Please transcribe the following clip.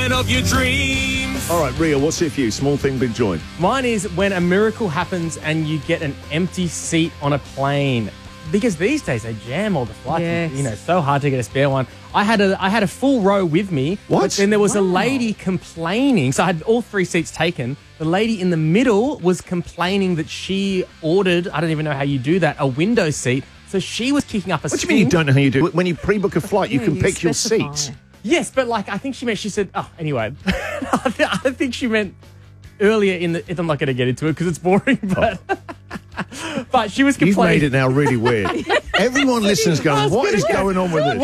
Of your dreams. All right, Ria, what's it for you? Small thing, big joy. Mine is when a miracle happens and you get an empty seat on a plane. Because these days they jam all the flights. Yes. You know, so hard to get a spare one. I had a full row with me. What? But then there was a lady complaining. So I had all 3 seats taken. The lady in the middle was complaining that she ordered, I don't even know how you do that, a window seat. So she was kicking up a What do you mean you don't know how you do it? When you pre-book a flight, you Yeah, can you pick your specify. seat. Yes, but like I think she said, oh, anyway. I think she meant earlier in the, I'm not going to get into it because it's boring, but she was You've complaining. made it now really weird. Everyone listens going, what is going on with this?